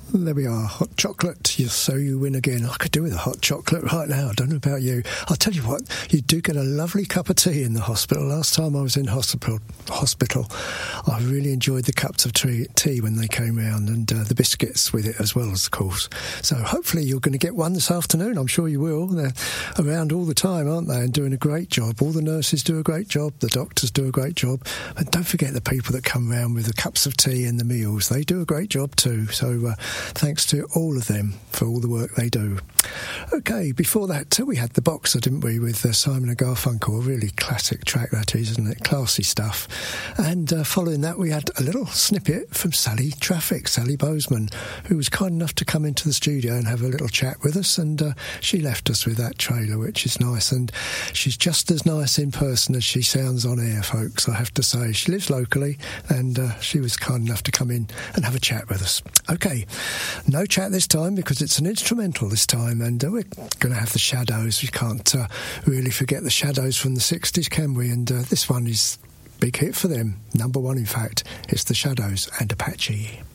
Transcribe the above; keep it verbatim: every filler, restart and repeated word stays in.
There we are, hot chocolate, you, so you win again. I could do with a hot chocolate right now, I don't know about you. I'll tell you what, you do get a lovely cup of tea in the hospital. Last time I was in hospital, hospital, I really enjoyed the cups of tea, tea when they came round, and uh, the biscuits with it as well, of course. So hopefully you're going to get one this afternoon, I'm sure you will. They're around all the time, aren't they, and doing a great job. All the nurses do a great job, the doctors do a great job, and don't forget the people that come round with the cups of tea and the meals. They do a great job too, so uh, thanks to all of them for all the work they do. OK, before that, we had The Boxer, didn't we, with uh, Simon and Garfunkel, a really classic track that is, isn't it? Classy stuff. And uh, following that, we had a little snippet from Sally Traffic, Sally Bozeman, who was kind enough to come into the studio and have a little chat with us, and uh, she left us with that trailer, which is nice, and she's just as nice in person as she sounds on air, folks, I have to say. She lives locally, and uh, she was kind enough to come in and have a chat with us. OK, no chat this time because it's an instrumental this time, and uh, we're going to have the Shadows. We can't uh, really forget the Shadows from the sixties, can we? And uh, this one is a big hit for them, number one in fact. It's the Shadows and Apache.